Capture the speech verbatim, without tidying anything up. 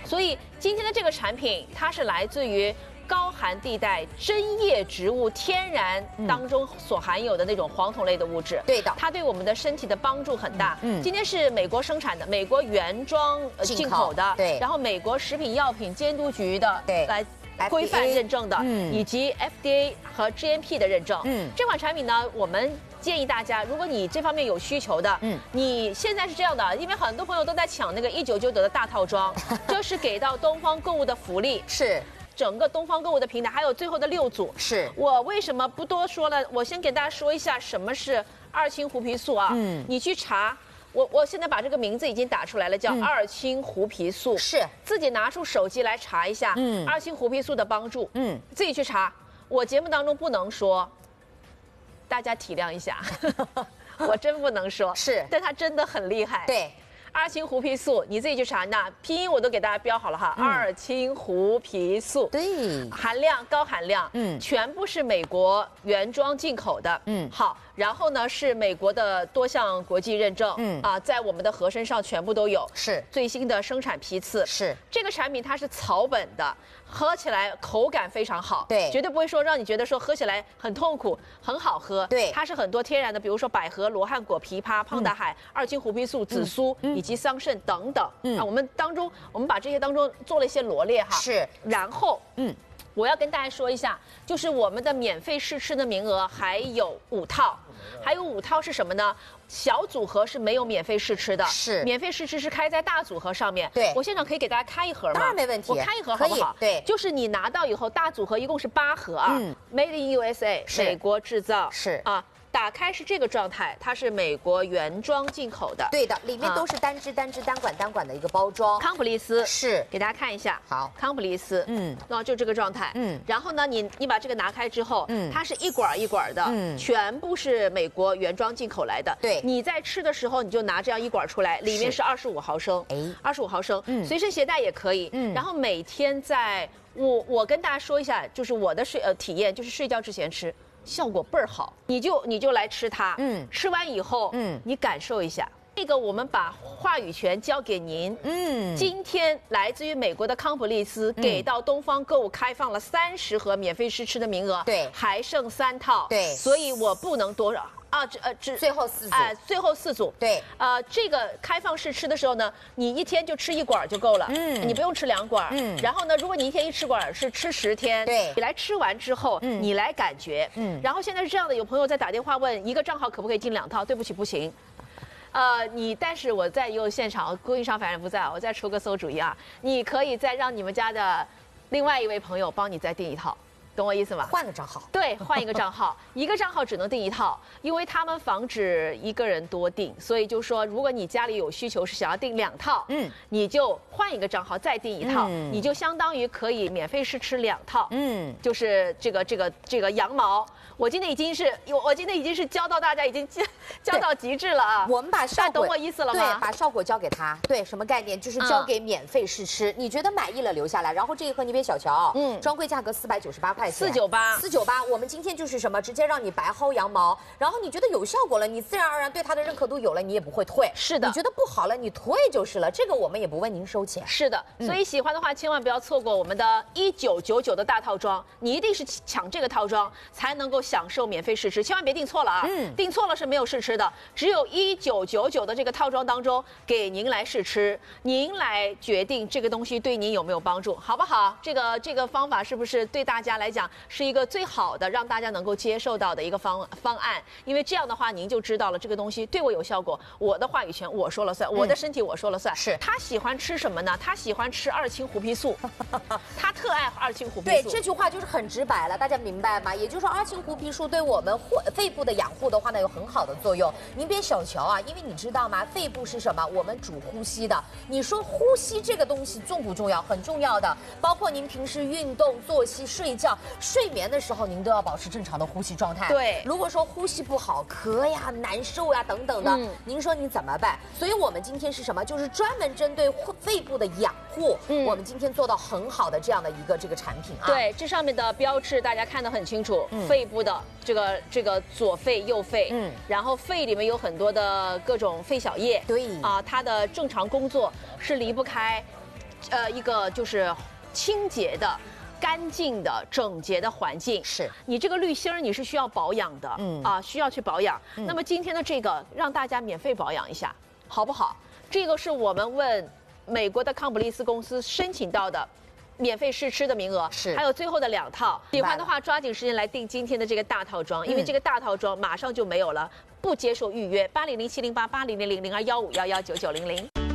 所以今天的这个产品，它是来自于高寒地带针叶植物天然当中所含有的那种黄酮类的物质。 对的， 它对我们的身体的帮助很大。嗯，今天是美国生产的，美国原装呃进口的， 对， 然后美国食品药品监督局的， 对， 来。规范认证的，嗯，以及 F D A 和 G M P 的认证，嗯，这款产品呢，我们建议大家，如果你这方面有需求的，嗯，你现在是这样的，因为很多朋友都在抢那个一九九九的大套装，这是给到东方购物的福利， 是整个东方购物的平台，还有最后的六组， 是我为什么不多说了？我先给大家说一下什么是二氢胡皮素啊，嗯，你去查。我我现在把这个名字已经打出来了，叫二氢胡皮素， 嗯、是自己拿出手机来查一下，嗯，二氢胡皮素的帮助，嗯，自己去查。我节目当中不能说，大家体谅一下，我真不能说， 是， 但它真的很厉害， 对。 二氢胡皮素，你自己去查，那拼音我都给大家标好了哈。嗯、二氢胡皮素， 对， 含量高含量，嗯，全部是美国原装进口的，嗯，好，然后呢是美国的多项国际认证，嗯啊，在我们的盒身上全部都有， 是最新的生产批次， 是这个产品它是草本的，喝起来口感非常好， 对， 绝对不会说让你觉得说喝起来很痛苦，很好喝， 对， 它是很多天然的，比如说百合、罗汉果、枇杷、胖大海、嗯、二氢胡皮素、紫苏、嗯、以及桑葚等等，嗯啊，我们当中我们把这些当中做了一些罗列哈， 是， 然后嗯。我要跟大家说一下，就是我们的免费试吃的名额还有五套，还有五套是什么呢？小组合是没有免费试吃的， 是免费试吃是开在大组合上面。 对， 我现场可以给大家开一盒吗？ 当然没问题， 我开一盒好不好？ 对， 就是你拿到以后，大组合一共是八盒啊，嗯 ，Made in U S A， 美国制造， 是啊。打开是这个状态，它是美国原装进口的， 对的，里面都是单支、单支、单管、单管的一个包装。 康普利斯是， 给大家看一下， 好， 康普利斯，嗯，那就这个状态，嗯，然后呢，你你把这个拿开之后，嗯，它是一管一管的，嗯，全部是美国原装进口来的， 对， 你在吃的时候你就拿这样一管出来，里面是二十五毫升，哎，二十五毫升，嗯，随身携带也可以，嗯，然后每天在我我跟大家说一下，就是我的睡呃体验，就是睡觉之前吃。效果倍儿好，你就你就来吃它，嗯，吃完以后，嗯，你感受一下。这个我们把话语权交给您，嗯，今天来自于美国的康普利斯、嗯、给到东方购物开放了三十盒免费试吃的名额， 对， 还剩三套， 对， 所以我不能多少。啊，这呃，这最后四组， 哎、呃，最后四组， 对， 呃，这个开放试吃的时候呢，你一天就吃一管就够了，嗯，你不用吃两管，嗯，然后呢，如果你一天一吃管是吃十天， 对， 你来吃完之后，嗯，你来感觉，嗯，然后现在是这样的，有朋友在打电话问一个账号可不可以进两套，对不起，不行。呃，你但是我在有现场，供应商反正不在，我再出个馊主意啊，你可以再让你们家的另外一位朋友帮你再订一套。懂我意思吗？ 换个账号， 对，换一个账号，一个账号只能订一套，因为他们防止一个人多订，所以就说，如果你家里有需求是想要订两套，嗯，你就换一个账号再订一套，嗯、你就相当于可以免费试吃两套，嗯，就是这个这个这个羊毛，我今天已经是，我今天已经是教到大家已经教教到极致了啊！ 我们把效果， 懂我意思了吗？ 对，把效果交给他，对，什么概念？就是交给免费试吃，嗯、你觉得满意了留下来，然后这一盒你别小瞧，嗯，专柜价格四百九十八块。 四九八， 四九八，我们今天就是什么，直接让你白薅羊毛，然后你觉得有效果了，你自然而然对它的认可度有了，你也不会退。 是的， 你觉得不好了，你退就是了，这个我们也不问您收钱。 是的，所以喜欢的话千万不要错过我们的一九九九的大套装，你一定是抢这个套装才能够享受免费试吃，千万别订错了啊！嗯，订错了是没有试吃的，只有一九九九的这个套装当中给您来试吃，您来决定这个东西对您有没有帮助，好不好？这个这个方法是不是对大家来讲？是一个最好的让大家能够接受到的一个方方案，因为这样的话您就知道了这个东西对我有效果，我的话语权我说了算，嗯、我的身体我说了算。 是他喜欢吃什么呢？他喜欢吃二氢胡皮素，他特爱二氢胡皮素。 对， 这句话就是很直白了，大家明白吗？也就是说，二氢胡皮素对我们肺部的养护的话呢，有很好的作用。您别小瞧啊，因为你知道吗？肺部是什么？我们主呼吸的。你说呼吸这个东西重不重要？很重要的，包括您平时运动、作息、睡觉、睡。睡眠的时候，您都要保持正常的呼吸状态。 对， 如果说呼吸不好、咳呀、难受呀等等的，嗯、您说你怎么办？所以我们今天是什么？就是专门针对肺部的养护，嗯、我们今天做到很好的这样的一个这个产品啊。 对，这上面的标志大家看得很清楚，嗯、肺部的这个这个左肺、右肺，嗯，然后肺里面有很多的各种肺小叶， 对啊， 它的正常工作是离不开呃一个就是清洁的。干净的、整洁的环境， 是你这个滤芯儿你是需要保养的，嗯啊，需要去保养。嗯、那么今天的这个让大家免费保养一下，好不好？这个是我们问美国的康普利斯公司申请到的。免费试吃的名额是， 还有最后的两套，喜欢的话抓紧时间来订今天的这个大套装，因为这个大套装马上就没有了，不接受预约，八零零七零八八零零零零二幺五幺幺九九零零。